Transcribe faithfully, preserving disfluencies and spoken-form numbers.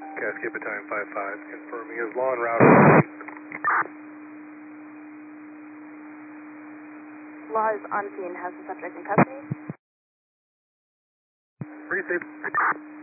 Cascade Battalion five five, confirming his law en route. Law is on scene, has the subject in custody. Pretty safe.